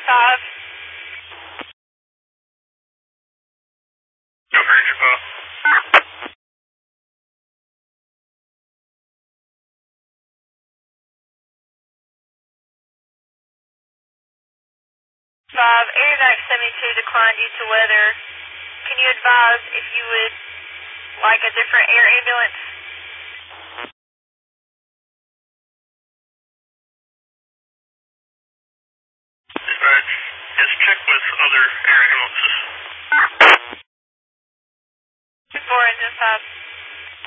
5. Go for Agent Bow. 5, Area 972 declined due to weather. Can you advise if you would like a different air ambulance? Dispatch, just check with other